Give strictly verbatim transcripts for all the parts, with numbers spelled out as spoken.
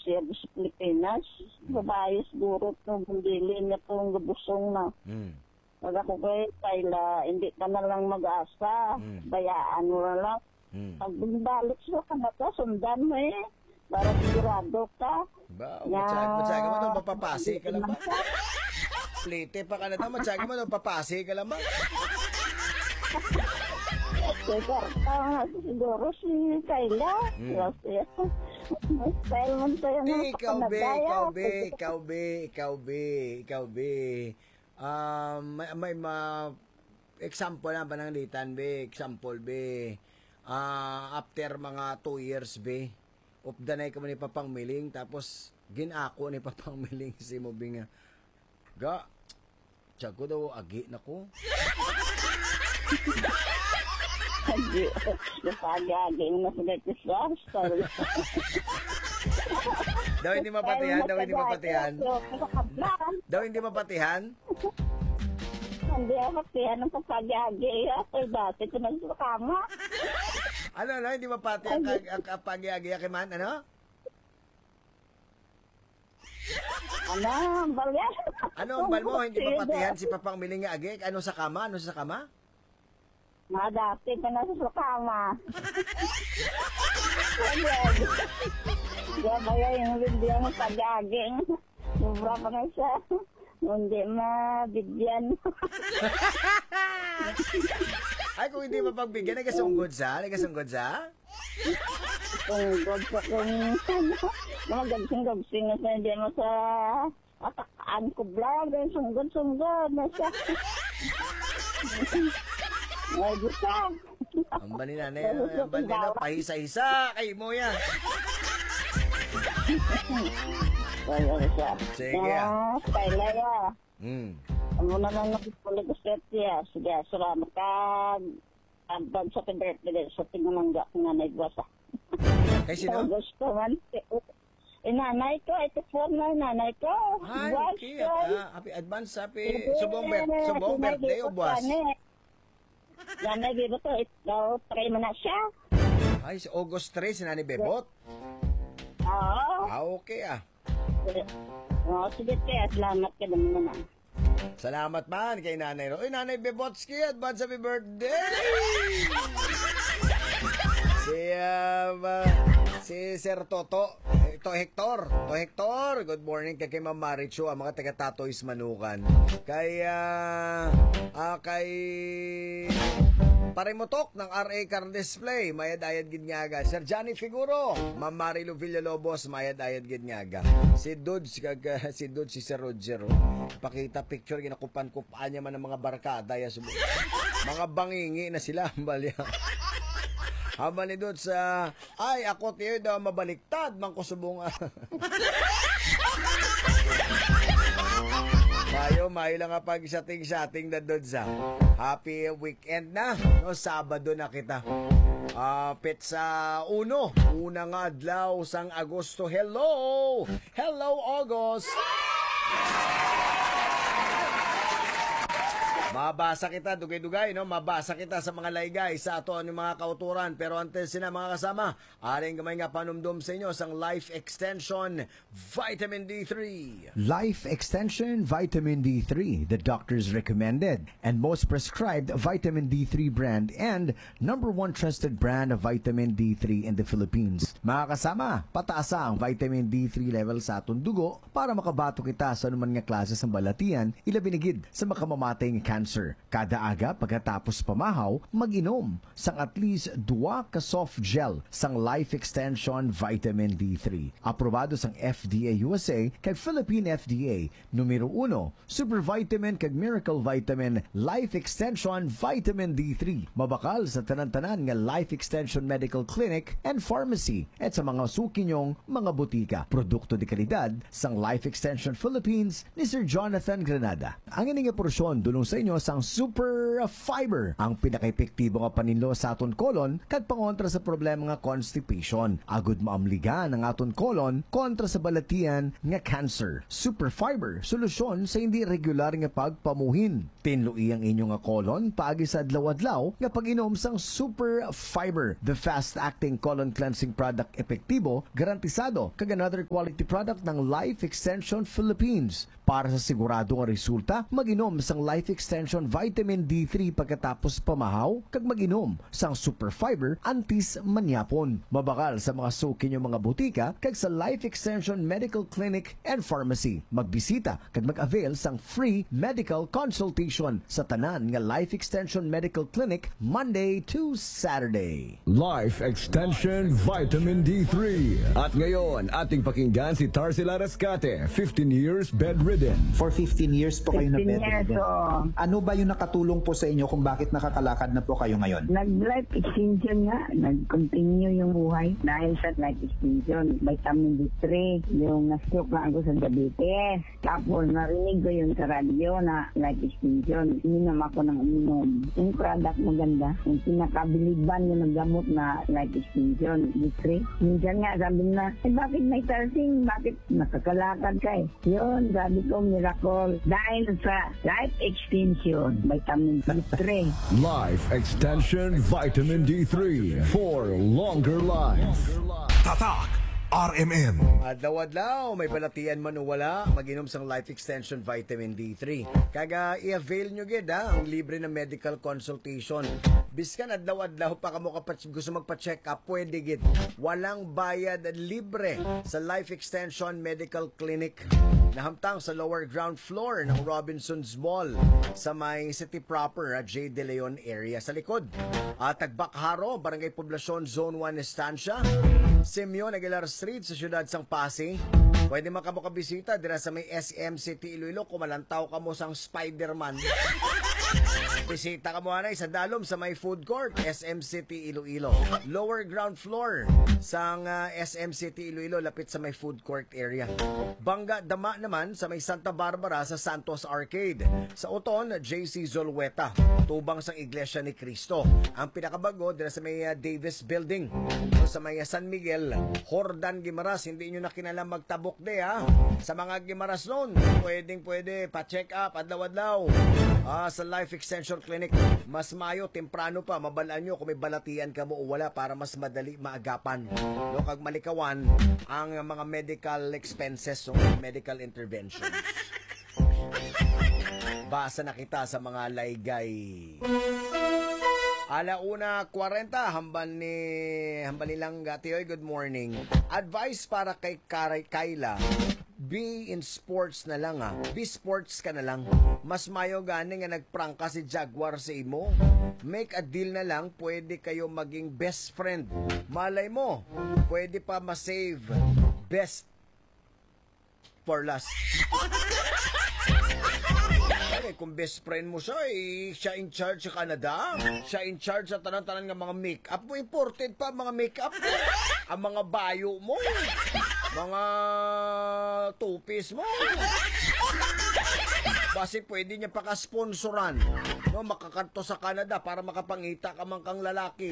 siya sa Pilipinas. Babae siguro itong bundili niya itong gabusong na. Mm. Pag ako kayo, Kayla, hindi ka na lang mag-asa. Mm. Bayaan mo na lang. Mm. Pag balik sa kanata, sundan mo eh. Para sigurado ka. Ba, matyaga, matyaga mo doon, mapapasi ka lang ba? Plite pa ka na doon, matyaga mo doon, papasi ka lang ba? Teka, uh, siguro si Kayla. Mm. Kasi, may style mo tayo ng Ikaw be, papanagaya. ikaw be, ikaw be, ikaw be, ikaw be. Um, may, may ma example na pananglitan be, example be. Ah, after mga two years be, updanay ka man ni papangmiling, tapos ginako ni papangmiling si mo binga. Ga, tiyago daw, agi na ko. Hindi, napag-aging na sila sa Daw hindi mapatihan, daw hindi mapatihan. Daw hindi mapatihan. Hindi ako mapatihan ng papag-agi. Ako dati ko nang sa kama. Ano, ano, hindi mapatihan ang kapag-agi kay man, ano? Ano, ang balyan? Ano ang bal mo? Hindi mapatihan si Papang Miling nga agi? Ano sa kama? Ano sa kama? Mga dati ko na sa kama. Diya ba yung video mo pag-aging? Sobra pa nga siya. Hindi mabigyan. Ay, kung hindi mapagbigyan, nagasunggod sa? Nagasunggod sa? Sunggod sa kung mga gagsing-gagsing na sa hindi mo sa atakaan ko vlog. Sunggod-sunggod na siya. Ay, gusto. Ang bali na na yan. Ang bali na, pahisa-hisa. Kay mo yan. Wala siya. Sige. Ah, Kayla ya. Hmm. Ano na lang nakipulig ko siya. Sige, salamat ka. Abad sa birthday sa tingamangga ko nga naibwasa. Kay sino? Gusto man. Eh, nanay ko, eighty-four na nanay ko. Ay, okay. Ah, happy advance, happy subong, ber subong birthday o buwas? Nanay, bibo to, ikaw, try mo na siya. Ay, si August three, si Nani Bebot. Oo. Ah, okay ah. Oo, sige kaya, salamat ka naman naman. Salamat man kay Nanay Ro. Uy, Nanay Bebotski, advance happy birthday! si, um, uh, si Sir Toto, ito Hector. To Hector, good morning kay kay Ma'am Marichu, ang mga taga-Tatoys Manukan. Kay, uh, uh, kay Parimotok ng R A Car Display, mayad-ayad gidnyaga. Sir Johnny Figuro, Ma'am Marilu Villalobos, mayad-ayad gidnyaga. Si Dudes, kag, uh, si Dudes, si Sir Roger, pakita picture, ginakupan-kupaan niya man ng mga barkada. Ya, mga bangingi na sila, balya. Haba ni Dudes, uh, ay, ako tiyo daw mabaliktad, mang kusubong. Mayo, mayo lang nga pag-sating-sating na doon sa happy weekend na. No, Sabado na kita. Uh, Petsa uno. Unang adlaw sang Agosto. Hello! Hello, August! Mabasa kita, dugay-dugay, no? Mabasa kita sa mga laygay, sa ato ang mga kauturan. Pero until sina mga kasama, aring gamay nga panumdum sa inyo sang Life Extension Vitamin D three. Life Extension Vitamin D three, the doctor's recommended and most prescribed vitamin D three brand and number one trusted brand of vitamin D three in the Philippines. Mga kasama, pataasa ang vitamin D three level sa atong dugo para makabato kita sa anuman nga klase ng balatian, ilabinigid sa makamamatay nga cancer. Kada aga pagkatapos pamahaw, mag-inom sang at least dua ka soft gel sang Life Extension Vitamin D three. Aprobado sang F D A U S A kag Philippine F D A. Numero uno, Super Vitamin kag Miracle Vitamin Life Extension Vitamin D three. Mabakal sa tanan-tanan nga Life Extension Medical Clinic and Pharmacy at sa mga sukinyong mga butika. Produkto de kalidad sang Life Extension Philippines ni Sir Jonathan Granada. Ang ining porsyon dulong sa inyo inyo sang Super Fiber, ang pinaka-epektibo nga paninlo sa aton kolon kag pangontra sa problema nga constipation. Agud maamligan ang aton kolon kontra sa balatian nga cancer. Super Fiber, solusyon sa hindi regular nga pagpamuhin. Tinlui ang inyo nga kolon paagi sa adlaw-adlaw nga pag-inom sang Super Fiber, the fast-acting colon cleansing product, epektibo, garantisado kag another quality product ng Life Extension Philippines. Para sa sigurado nga resulta, mag-inom sang Life Extension Vitamin D three pagkatapos pamahaw, kag mag-inom sang Super Fiber antis manyapon. Mabakal sa mga suki nyo mga butika kag sa Life Extension Medical Clinic and Pharmacy. Magbisita kag mag-avail sang free medical consultation sa tanan nga Life Extension Medical Clinic Monday to Saturday. Life Extension Vitamin D three. At ngayon, ating pakinggan si Tarsila Rescate, fifteen years bedridden. For fifteen years po kayo na fifteen years, bedridden. oo. Ano ba yung nakatulong po sa inyo kung bakit nakakalakad na po kayo ngayon? Nag-life extension nga, nag-continue yung buhay dahil sa life extension. Vitamin D three, yung na-stroke na ako sa diabetes. Tapos narinig ko yung sa radyo na life extension. Ininom ako ng uminom. Yung product maganda, yung pinakabiliban yung naggamot na life extension, D three. Minsan nga sabi na, eh bakit may tarsing? Bakit nakakalakad ka eh? Yun, sabi ko miracle. Dahil sa life extension, vitamin D three. Life Extension Vitamin D three for longer life. Tatak R M N. Adlaw-adlaw, may balatian man o wala, mag-inom sang Life Extension Vitamin D three. Kaga i-avail nyo gid ha, ang libre na medical consultation. Biskan adlaw-adlaw pa kamo kapat gusto magpa-check up, pwede gid. Walang bayad, libre sa Life Extension Medical Clinic. Nahamtang sa lower ground floor ng Robinson's Mall sa may city proper at J. De Leon area sa likod. At Tagbakaharo, Barangay Poblacion, Zone one, Estancia. Simeon Aguilar Street sa siyudad sang Pasig. Pwede man kamo kabisita dira sa may S M City Iloilo kung malantaw kamo sang Spider-Man. Bisita ka mo anay sa dalom sa may food court S M City Iloilo. Lower ground floor sang uh, S M City Iloilo lapit sa may food court area. Bangga Dama naman sa may Santa Barbara sa Santos Arcade. Sa Oton, J C Zolweta, tubang sang Iglesia ni Cristo. Ang pinakabago dira sa may uh, Davis Building. Sa may uh, San Miguel, Jordan Gimaras, hindi nyo na kinalang magtabok de ha. Sa mga Gimaras noon, pwedeng pwede pa-check up adlaw-adlaw. Ah, sa Life Extension Clinic, mas mayo, temprano pa, mabalaan nyo kung may balatian ka mo o wala para mas madali maagapan. No, kag malikawan ang mga medical expenses, so medical interventions. Basa na kita sa mga laygay. Alauna kwarenta, hamban ni hamban nilang Gatioy, good morning. Advice para kay Karay Kayla, be in sports na lang ah. Be sports ka na lang. Mas mayo gani nga nagprank ka si Jaguar sa imo. Make a deal na lang, pwede kayo maging best friend. Malay mo, pwede pa ma-save best for last. Eh, kung best friend mo siya, eh, siya in charge sa Canada. Siya in charge sa tanan-tanan ng mga make-up mo. Imported pa mga make-up mo. Ang mga bayo mo. Mga two-piece mo. Basi pwede niya paka-sponsoran. No, makakanto sa Canada para makapangita ka man kang lalaki.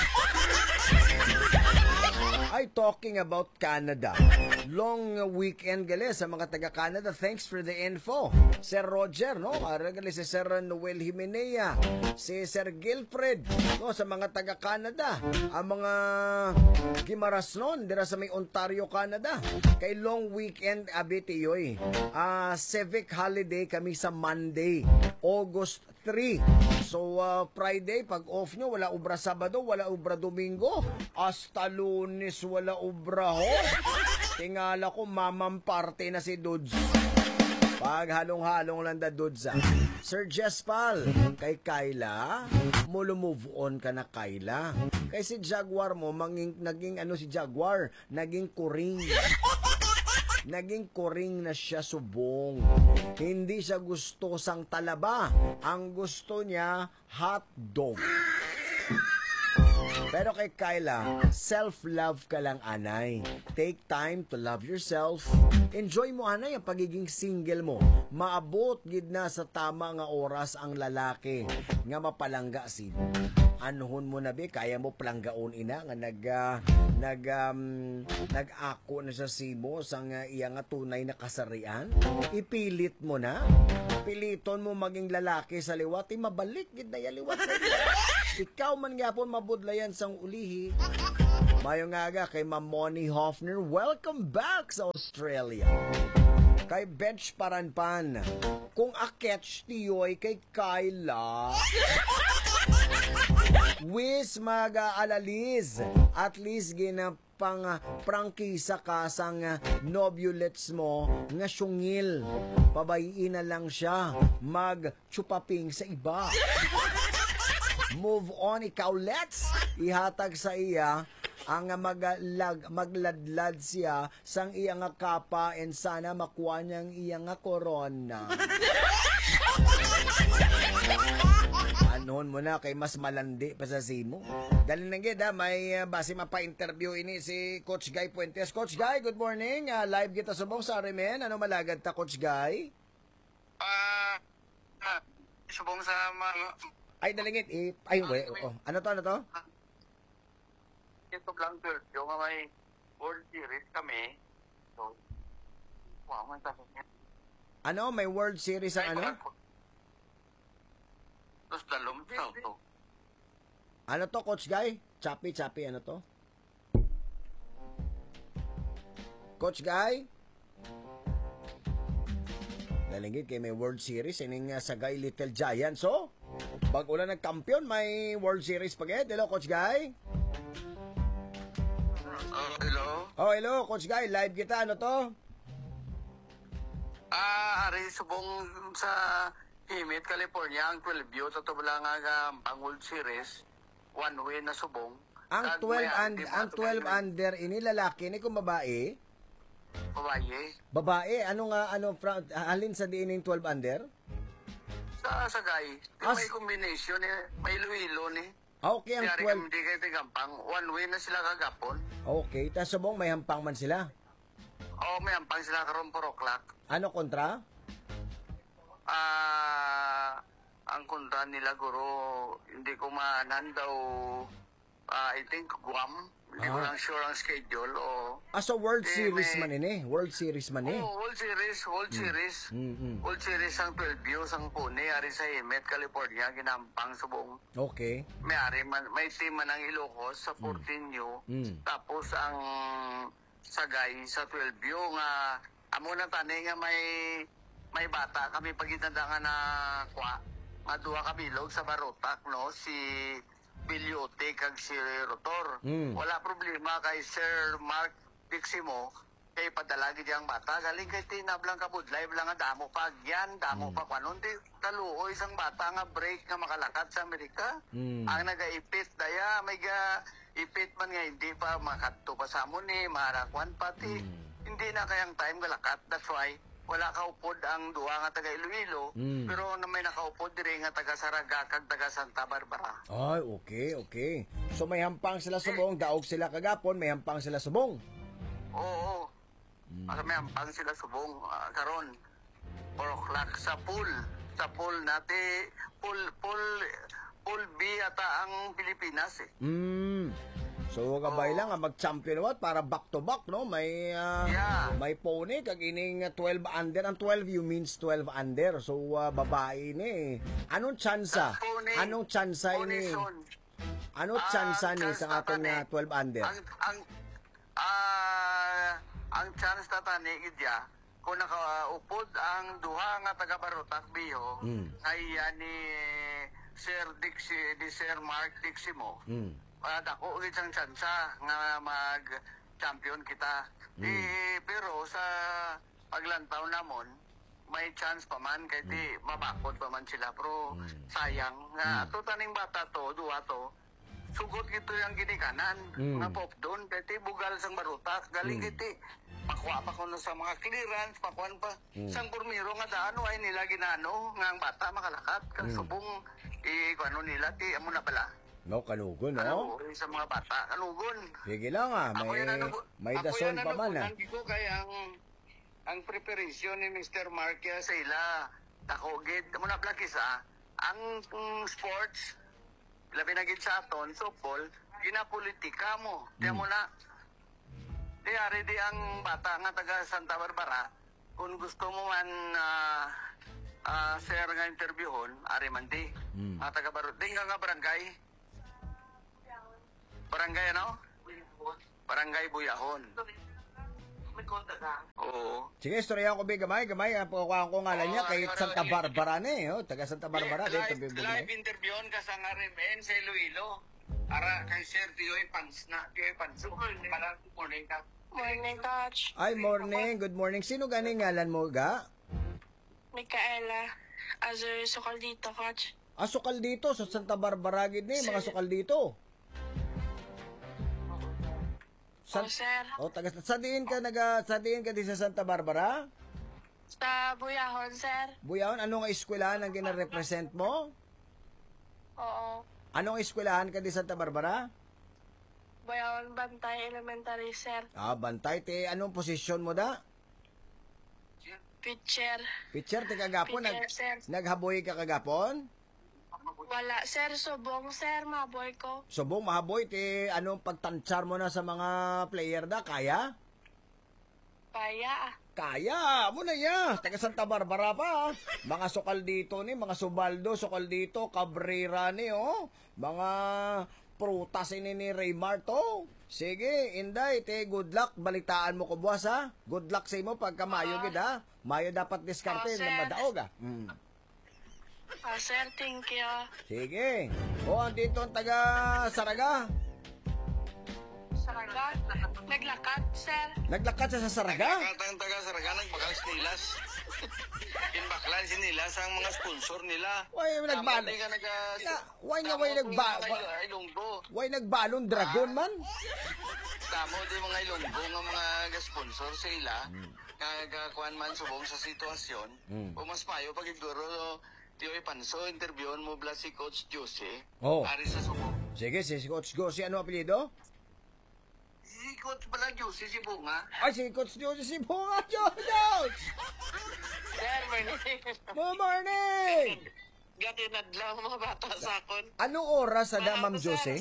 Ay, talking about Canada. Long weekend gali sa mga taga-Canada. Thanks for the info. Sir Roger, no? Aragali si Sir Noel Jimenea. Si Sir Gilfred, no? Sa mga taga-Canada. Ang mga Gimaras noon, dira sa may Ontario, Canada. Kay long weekend, abitiyoy. Uh, civic holiday kami sa Monday, August third. So, uh, Friday, pag off nyo, wala ubra Sabado, wala ubra Domingo. Hasta Lunes, wala ubra ho. Tingala ko, mamam party na si Dudes. Pag halong-halong lang da Dudes ah. Sir Jespal, kay Kayla, mulo move on ka na Kayla. Kay si Jaguar mo, manging, naging ano si Jaguar, naging kuring. Naging kuring na siya subong. Hindi siya gusto sang talaba. Ang gusto niya, hot dog. Pero kay Kyla, self-love ka lang, anay. Take time to love yourself. Enjoy mo, anay, ang pagiging single mo. Maabot gid na sa tama nga oras ang lalaki nga mapalangga si anuhon mo na be, kaya mo palanggaon ina nga nag uh, nag um, nag-ako na sa simo sang uh, iya nga tunay na kasarian. Ipilit mo na. Piliton mo maging lalaki sa liwat, eh, mabalik gid na ya liwat. Ikaw man gyapon mabudlayan sang ulihi. Mayo nga aga kay Ma'am Moni Hoffner, welcome back sa Australia. Kay Bench Paranpan, kung a-catch tiyoy kay Kyla, wis mag-aalalis, at least ginapang prangkisa ka sang nobulets mo nga syungil. Pabayiin na lang siya mag-chupaping sa iba. Move on, ikaw, let's ihatag sa iya ang maglag, magladlad siya sang iya nga kapa and sana makuha niyang iya nga corona. Anon mo na kay mas malandi pa sa simo. Dali nang gid ha, may uh, base mapa-interview ini si Coach Guy Puentes. Coach Guy, good morning. Uh, live kita subong sa R M N. Ano malagad ta, Coach Guy? Ah, uh, uh, subong sa mga... Ay, dalingit. Eh, ay, we, oh. Ano to, ano to? Ito lang, sir. Yung may World Series kami. So, wow, man tapos niya. Ano? May World Series ang ano? Tapos dalom sa to. Ano to, Coach Guy? Chappy, chappy, ano to? Coach Guy? Nalingit kay may World Series ining uh, Sagay Little Giants. So, pag ulan nagkampiyon, may World Series pagit. Hello, Coach Guy? Uh, hello? Oh, hello, Coach Guy. Live kita. Ano to? Ah, ari subong sa Himit, California, ang twelve view. Totoo lang nga ang World Series. One way na subong. Ang Kag twelve may and active ang na twelve tuloy- under ini lalaki ni kung babae. Babae. Babae, ano nga ano fra- halin sa diining twelve under? Sa Sagay. Di As- may combination eh. May luilo ni. Ah, okay, ang Kaya rin twelve. kami di kayo tigampang. One way na sila kagapon. Okay, tas subong may hampang man sila. Oo, may ampang sila karon four o'clock. Ano kontra? Ah, ang kontra nila guro, hindi ko maanan daw, ah, I think Guam. Hindi ko Ah. lang sure ang schedule. O, Ah, so World Eh, Series may- man ini. World Series man eh. oh, World Series, World Series. Mm, mm. World Series ang twelve views ang Pune, ari sa Hemet, California, ginampang subong. Okay. May ari man, may team man ang Ilocos sa fourteen U. Mm. Tapos ang Sagay sa twelve U nga amo na tani nga may may bata kami pagitandangan na kwa nga duha ka bilog sa Barotac no si Bilyote kag si Rotor. Mm. Wala problema kay Sir Mark Diximo kay padalagi diyang bata galing kay tinablang kabudlay lang nga damo pa yan damo pa kwanon di kaluoy isang bata nga break nga makalakad sa Amerika. Mm. Ang nagaipit daya may ga ipit man nga hindi pa makadto pa sa amon ni marakwan pati hindi na kayang time galakat. That's why wala kaupod ang duha nga taga Iloilo Mm. pero na may nakaupod diri nga taga Saraga kag taga Santa Barbara. Ay, okay, okay. So may hampang sila subong, daog sila kagapon, may hampang sila subong. Oo. Mm. Asa may ampang sila subong ah, karon four o'clock sa pool. Sa pool nati pool pool pool B ata ang Pilipinas eh. Mm. So gabay lang nga mag-champion wat para back to back no, may ah, Yeah. may pony kag ining ah, twelve under. Ang twelve you means twelve under. So ah, babae ni. Anong tsansa? Ang pony- Anong tsansa pony ini? zone. Anong Ah, tsansa ni chance sa atong tatani. ah, twelve under? Ang ang ah ang chance tatani gidya kung nakaupod ang duha nga taga Barotac Biho Mm. ay yan ni Sir Dixie ni Sir Mark Diximo. Mm. Uh, dako gid sang tsansa nga mag champion kita. Mm. Eh, pero sa paglantaw namon may chance pa man kay di mabakod pa man sila pero sayang nga ato taning bata to duha to sugot gito yung ginikanan Mm. nga pop doon kay ti bugal sang Barotac galing mm. kiti pakuha pa ko na sa mga clearance pakuan pa sang Burmiro nga daano ay nila ginano nga ang bata makalakat kag subong i ano nila ti amo na bala No, kalugon, no? Kalugon sa mga bata. Kalugon. Sige lang ah, Ako may, yan ano, may ako dason yan pa ano, man ah. Hindi ko kaya ang ang preparation ni Mister Marquez sa ila. Takogid, kamo na plakis ah. Ang mm, sports, labi na gid sa aton, softball, ginapolitika mo. Kaya mo na, di ari di ang bata nga taga Santa Barbara, kung gusto mo man uh, uh, sir nga interviewon, ari man di. Mm. Nga taga Baro, di nga nga barangay. Barangay ano? Barangay Buyahon. May konta ka? Oo. Sige, istorya ko, Bi, gamay, gamay. Ang pagkakuha ko nga lang niya, Oo, kay ano, Santa ano, Barbara na eh. Oh, taga Santa Barbara. live, Dito, live, live interview ka sa nga Remen sa Iloilo. Ara kay Sir Tioy Pans na Tioy Panso. Para morning ka. Morning, Coach. Ay, morning. Good morning. Sino ganing ngalan mo, ga? Micaela. Azur sukal dito, Coach. Ah, sukal dito. Sa Santa Barbara, gid ni. Mga sukal dito. Oh, sir. Oh, taga sa diin ka naga sa diin ka di sa Santa Barbara? Sa Buyahon, sir. Buyahon, anong eskwelahan ang gina-represent mo? Oo. Anong eskwelahan ka di Santa Barbara? Buyahon Bantay Elementary, sir. Ah, bantay te anong posisyon mo da? Pitcher. Pitcher te kagapon nag Pitcher, sir. naghaboy ka kagapon? Wala, sir. Subong, sir. Maboy ko. Subong mahaboy te anong pagtantsar mo na sa mga player da kaya? Kaya. Kaya, mo na ya. Taga Santa Barbara pa. Mga sukal dito ni, mga Subaldo, sukal dito, Cabrera ni, oh. Mga prutas ini ni Raymart, oh. Sige, Inday, te, good luck. Balitaan mo ko, buwas, ha? Good luck sa imo pagka Mayo, gid, ha? Mayo dapat diskarte Oh, sir. na madaog, ha? Mm. Ah, sir, thank you. Sige. O, andito ang taga Saraga. Saraga. Naglakad, sir. Naglakad sa Saraga? Katang taga Saraga nagbakal sinilas. Pinbaklan sinilas ang mga sponsor nila. Why nagbalo? Tama, di ka naga... Na- why nga why nagba... Ay, Ilonggo. Why nagbalon dragon man? Tamo, di mga Ilonggo nga mga sponsor sa ila. Kagakuan man subong sa sitwasyon. Mm. O mas mayo pag iguro Tioy Panso, interviewon mo bla si Coach Jose. Oh. Ari sa subong. Sige, si Coach Go. Si ano apelyido? Si Coach pala Jose, si Bunga. Ay, si Coach Jojo si Bunga, Jojo! Sir, morning. Good morning! Gati nadlaw mga bata sa akon. Anong oras sa da, Ma'am Sir. Jose?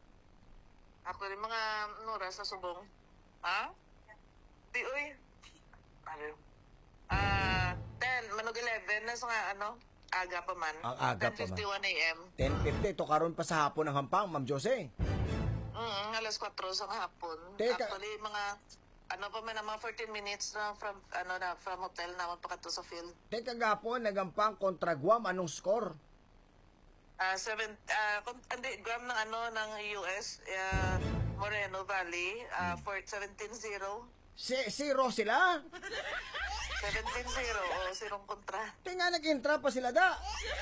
Ako rin mga nura sa subong. Ha? Di, uy. Ano? Ah, ten, manog eleven na sa nga, ano, aga pa man. Ang aga pa man. ten fifty-one a m ten fifty, to karon pa sa hapon ng hampang, Ma'am Jose. Mm, alas kwatro sa hapon. Teka. Actually, mga, ano pa man, mga fourteen minutes na from, ano na, from hotel naman pa kato sa field. Teka gapon, nagampang kontra Guam, anong score? Ah, seven, ah, kung, hindi, gram ng ano, ng U S, ah, Moreno Valley, ah, for seventeen zero. Si zero sila? seventeen zero, o, zerong kontra. Tinga nag-intra pa sila da.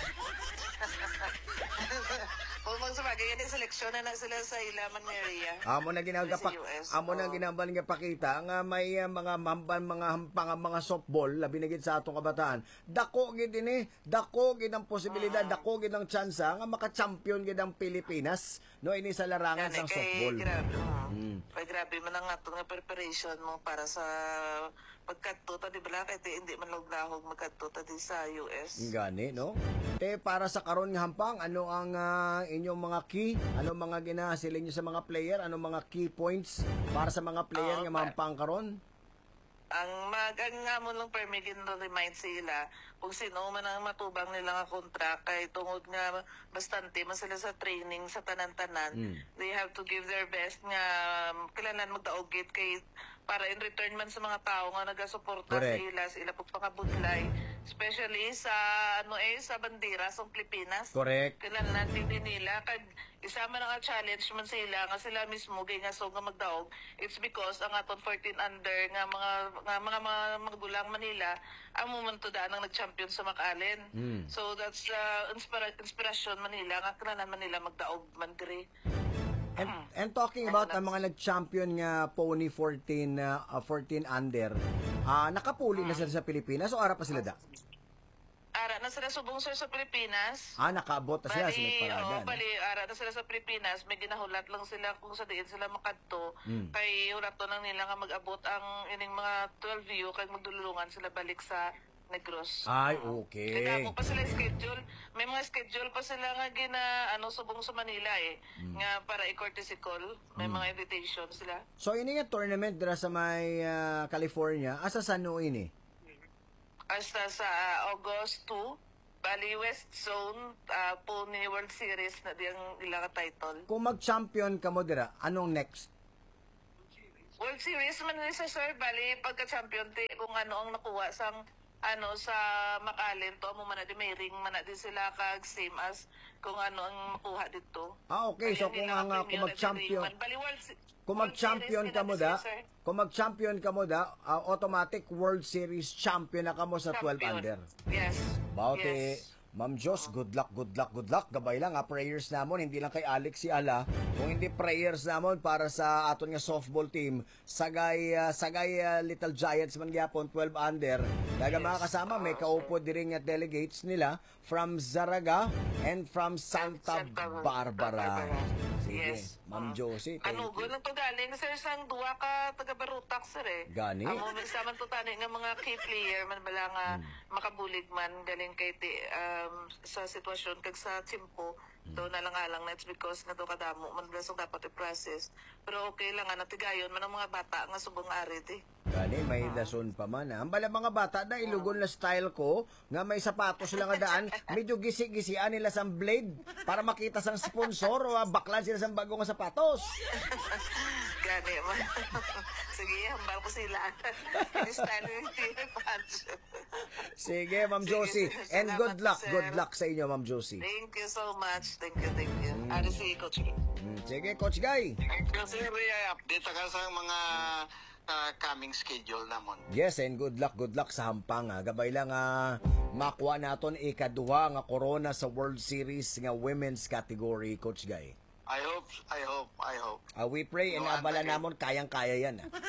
Kung mag sabagay, yan yung seleksyon na na sila sa Ilaman area. Amo na ginagapak, Sa U S, amo na oo. ginambal nga pakita nga may uh, mga mamban mga hampang mga softball labi na gid sa atong kabataan. Dako gid ini, dako gid ang posibilidad, dako gid ang tsansa nga maka-champion gid ang Pilipinas no ini sa larangan Yan, sang eh, kay, softball. grabe, oh. Mm. Kay grabe man ang ato nga preparation mo para sa pagkatuta, di ba? Kaya di- hindi man lagnahog magkatuta di sa U S. Gani, no? Te, para sa karon nga hampang, ano ang ah, inyong mga key? Ano mga ginasiling nyo sa mga player? Ano mga key points para sa mga player Oo, nga pa- mahampang karon? Ang mag ang nga mo lang permigin na remind sila kung sino man ang matubang nila nga kontra kay tungod nga bastante man sila sa training sa tanan-tanan. Mm. They have to give their best nga um, kailangan magdaogit kay para in return man sa mga tao nga nagasuporta sa Correct. ila sa ila pag pangabudlay, especially sa ano eh sa bandera sa Pilipinas. Correct. Kailangan natin din nila kag isama na nga challenge man sila nga sila mismo gay nga so nga magdaog. It's because ang aton fourteen under nga mga nga mga mga magulang Manila ang momento daan ang nag-champion sa Macallen. Mm. So that's uh, inspira- inspiration Manila nga kailangan Manila magdaog man diri. And, and talking about ang mga nag-champion nga Pony fourteen uh, uh, fourteen under, ah nakapuli na sila sa Pilipinas o ara pa sila da? Ara na sila subong sir sa Pilipinas. Ah, nakaabot na sila sa Bali, Paragan. oh, bali, ara na sila sa Pilipinas, may ginahulat lang sila kung sa diin sila makadto. Mm. Kay hulat to nang nila nga mag-abot ang ining mga twelve view kay magdululungan sila balik sa Negros. Ay, okay. Kaya mo pa sila schedule. May mga schedule pa sila nga gina ano subong sa Manila eh. Mm. Nga para i-courtesy call. May mga invitation sila. So, ini nga tournament dira sa may ah, California, asa sa ano ini? Hasta sa ah, August two, Bali West Zone, uh, Pony World Series na diyang ilang title. Kung mag-champion ka mo dira, anong next? World Series man ni sa sir, bali pagka-champion ti kung ano ang nakuha sang ano sa Macallen to mo man na di may ring man na din sila kag same as kung ano ang makuha dito. Ah, okay. So, kung, ang, ah, kung mag-champion, Bali World Se- kung World mag-champion Series ka mo nila da, this year, sir. kung mag-champion ka mo da, ah, automatic World Series champion na ka mo sa twelve Champion. under. Yes. Bauti, Yes. Ma'am Jos, good luck, good luck, good luck. Gabay lang ha, prayers namon, hindi lang kay Alex si Ala, kung hindi prayers namon para sa aton nga softball team, sagay, uh, sagay uh, Little Giants man gyapon, twelve under. Daga mga kasama, may kaupo diri nga delegates nila from Zaraga and from Santa, Santa Barbara. Sige, Yes. Ma'am Josie, thank Ano, you. lang to galing sir sang duwa ka taga Barutak sir eh. Gani? Amo minsan to tani nga mga key player man bala nga Hmm. makabulig man galing kay ti, um, sa sitwasyon kag sa timpo. Do na lang alang na it's because nga do kadamo man bala sang dapat i-process. Pero okay lang nga natigayon man ang mga bata nga subong ari ti. Gani, may dason pa man. Ha? Ang bala mga bata na ilugon na style ko, nga may sapatos sila nga daan, medyo gisi-gisian nila sa blade para makita sang sponsor o ah, baklan sila sa bagong nga sapatos. Gani man. Sige, hambal ko sila. Ini-style yung punch. Sige, Ma'am Sige, Josie. sir. And Salamat good luck, po, sir. good luck sa inyo, Ma'am Josie. Thank you so much. Thank you, thank you. Mm. Ari si Coach. Hmm, sige, Coach Guy. Kasi update ka sa mga uh, coming schedule namon. Yes, and good luck, good luck sa hampang. Ha. Gabay lang nga makuha naton ikaduha nga corona sa World Series nga women's category, Coach Guy. I hope, I hope, I hope. Uh, we pray and No, abala okay. namon kayang-kaya yan. Ha.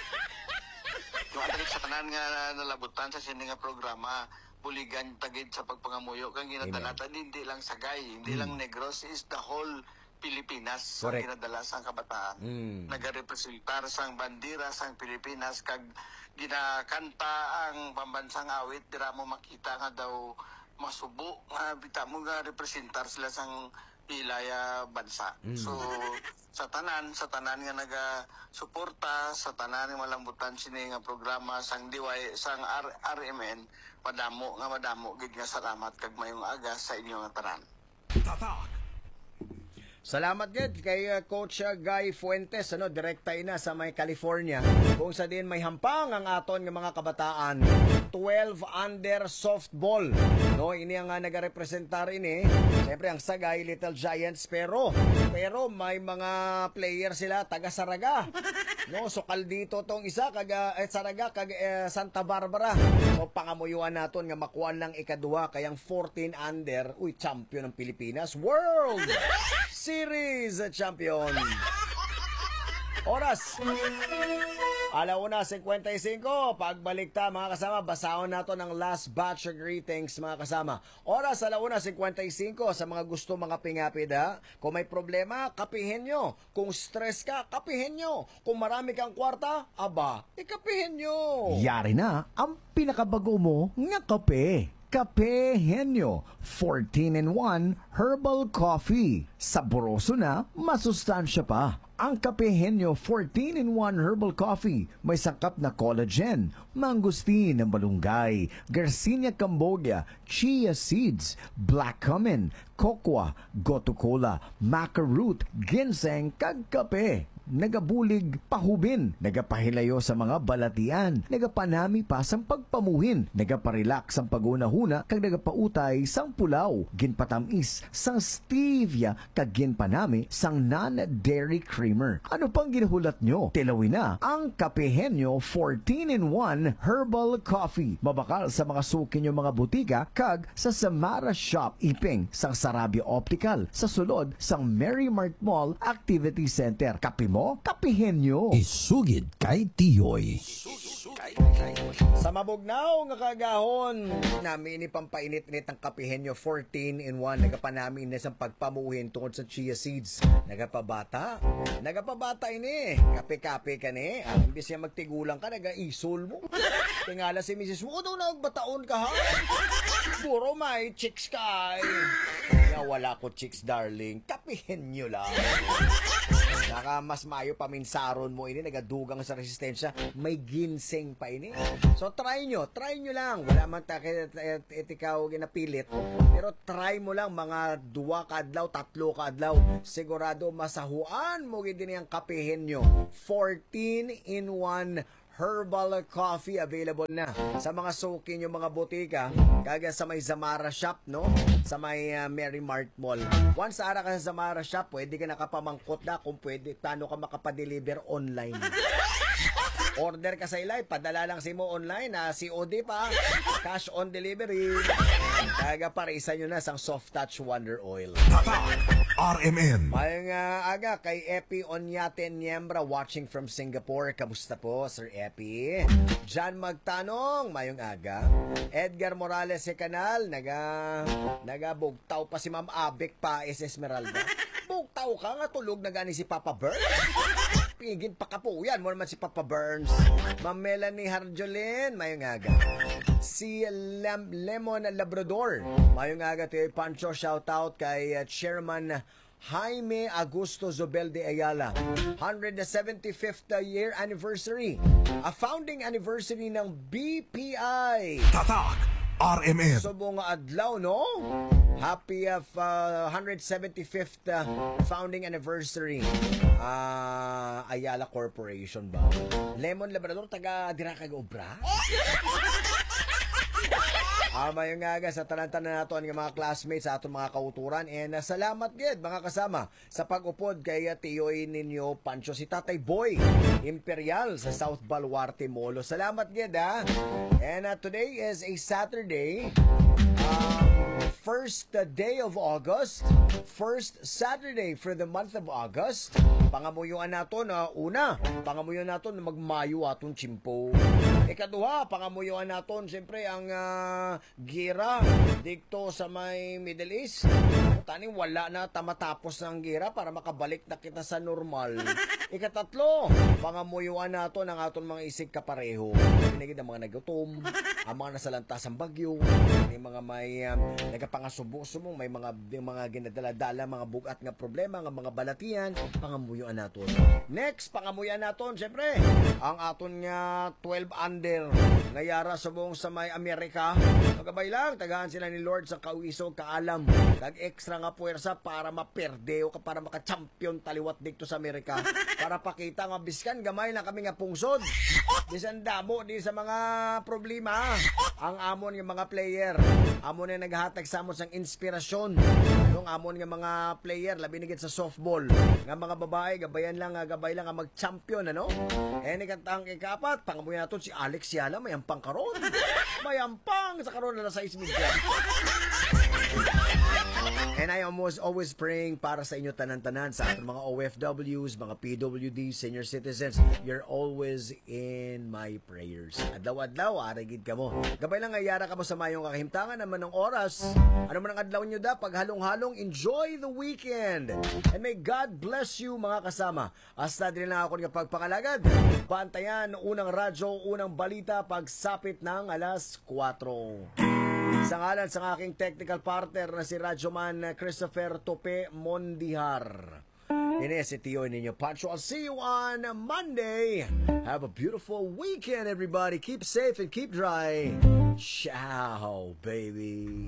Yung atagit sa kanan nga nalabutan sa sini nga programa, buligan tagid sa pagpangamuyo kang ginadalatan hindi lang Sagay, hindi lang Negros, is the whole Pilipinas sa Correct. ginadala sang kabataan. Mm. Nagarepresentar sang bandera sang Pilipinas kag ginakanta ang pambansang awit dira mo makita nga daw masubo nga bita mo nga representar sila sang ilaya bansa. So sa tanan sa tanan nga naga suporta sa tanan nga malambutan sini nga programa sang diway sang R- RMN madamo nga madamo gid nga salamat kag mayong aga sa inyo nga tanan. Tatak. Salamat gid kay uh, Coach uh, Guy Fuentes, ano, direkta ina sa may California. Kung sa din may hampang ang aton nga mga kabataan, twelve under softball. No, ini ang uh, nagarepresentar ini. Siyempre ang Sagay Little Giants pero pero may mga player sila taga Saraga. No, so kaldito tong isa kag uh, eh, Saraga kag eh, Santa Barbara. So pangamuyuan naton nga makuha ng ikaduha kayang fourteen under, uy, champion ng Pilipinas, World Series champion. Oras alauna fifty-five. Pagbalik ta mga kasama, basahon nato ng last batch of greetings mga kasama. Oras alauna fifty-five. Sa mga gusto mga pingapid ha, kung may problema, kapihin nyo. Kung stress ka, kapihin nyo. Kung marami kang kwarta, aba, ikapihin nyo. Yari na ang pinakabago mo nga kape. Kape Henyo, fourteen in one herbal coffee. Saboroso na, masustansya pa. Ang Kape Henyo fourteen in one herbal coffee may sangkap na collagen, mangustin ng balunggay, Garcinia cambogia, chia seeds, black cumin, cocoa, gotu kola, maca root, ginseng, kag kape. Nagabulig pahubin, nagapahilayo sa mga balatian, nagapanami pa sang pagpamuhin, nagaparelax ang pagunahuna, kag nagapautay sang pulaw, ginpatamis sang stevia, kag ginpanami sang non-dairy cream. creamer. Ano pang ginuhulat nyo? Tilawin na ang Kapihenyo fourteen in one Herbal Coffee. Mabakal sa mga suki nyo mga butika kag sa Samara Shop Iping sang Sarabia Optical sa sulod sang Mary Mart Mall Activity Center. Kapi mo? Kapihenyo. Isugid kay Tiyoy. Sa mabugnaw nga kagahon, namin ni pampainit-init ang Kapihenyo fourteen in one. Nagapanamin na sa pagpamuhin tungkol sa chia seeds. Nagapabata. Nagapabata ini. Kape-kape ka ni. Ang imbis niya magtigulang ka, naga-isol mo. Tingala si missus mo, "Ano na, bataon ka ha? Puro may chicks ka eh." Nga wala ko chicks, darling. Kapihenyo lang. Naka mas mayo paminsaron mo ini, nagadugang sa resistensya, may ginseng pa ini. So try nyo, try nyo lang. Wala man takit ikaw ginapilit, pero try mo lang mga duwa ka adlaw, tatlo ka adlaw. Sigurado masahuan mo gid ini ang Kapihenyo fourteen in one Herbal Coffee. Available na sa mga suki nyo mga butika, kaga sa may Zamara Shop, no? Sa may uh, Mary Mart Mall. Once ara ka sa Zamara Shop, pwede ka nakapamangkot na kung pwede, paano ka makapadeliver online. Order ka sa ilay, padala lang si mo online, na C O D pa, cash on delivery. Kaga parisa nyo na sang Soft Touch Wonder Oil. Tatak R M N. Mayang uh, aga kay Epi Onyate Niembra watching from Singapore. Kamusta po, Sir Epi? John Magtanong, mayong aga. Edgar Morales sa kanal, naga nagabugtaw pa si Ma'am Abek pa S Esmeralda. Bugtaw ka nga, tulog na gani si Papa Burns. Pigin pa kapuyan mo naman si Papa Burns. Ma'am Melanie Harjolin, mayong aga. Si Lem Lemon Labrador, mayong aga tayo Pancho, shoutout kay uh, Chairman Jaime Augusto Zobel de Ayala. one hundred seventy-fifth year anniversary. A founding anniversary ng B P I. Tatak R M N. So bunga adlaw, no? Happy of uh, one hundred seventy-fifth uh, founding anniversary. Uh, Ayala Corporation ba? Lemon Labrador, taga dira kag obra? Ama yung nga sa tanan-tanan nato ang mga classmates sa atong mga kauturan, and uh, salamat gid mga kasama sa pag-upod kay uh, tiyoy ninyo Pancho, si Tatay Boy Imperial sa South Baluarte Molo. Salamat gid ha. And uh, today is a Saturday. Um, first uh, day of August, first Saturday for the month of August. Pangamuyuan nato na una, pangamuyuan nato na magmayo aton chimpo. Ikaduha, pangamuyuan naton siyempre ang uh, gira dito sa may Middle East. Tani wala na tamatapos ng gira para makabalik na kita sa normal. Ikatatlo, pangamuyuan naton ang aton mga isig kapareho. Pinigid ang mga nagutom, ang mga nasalantas ang bagyo, may mga may um, nagapangasubo-sumo, may mga mga ginadala-dala, mga bugat nga problema, nga mga balatian, pangamuyuan naton. Next, pangamuyan naton siyempre ang aton nga twelve under ngayara subong sa may Amerika. Magabay lang, tagahan sila ni Lord sa kawiso, kaalam, kag extra nga puwersa para maperde o para maka-champion taliwat dito sa Amerika. Para pakita nga biskan gamay na kami nga pungsod. Bisan damo di sa mga problema. Ang amon nga mga player, amon na naghatag sa amon sang inspirasyon. Ang amon nga mga player labi na gid sa softball. Nga mga babae gabayan lang, gabay lang nga mag-champion, ano? Eh nikatang ikapat, pangamuyan naton si Alex Yala, mayampang karon. Mayampang sa karon na sa ismidya. And I am always, always praying para sa inyo tanan-tanan, sa ating mga O F Ws, mga P W Ds, senior citizens. You're always in my prayers. Adlaw-adlaw, aragid ka mo. Gabay lang ayara ka mo sa mayong kakahimtangan naman ng oras. Ano man ang adlaw nyo da, pag halong-halong, enjoy the weekend. And may God bless you mga kasama. Hasta din lang ako ng pagpangalagad. Bantayan, unang radyo, unang balita, pagsapit ng alas kwatro. Sa ngalan sa aking technical partner na si Radyoman Christopher Tope Mondihar. Ini si Tiyo ninyo Pancho. I'll see you on Monday. Have a beautiful weekend, everybody. Keep safe and keep dry. Ciao, baby.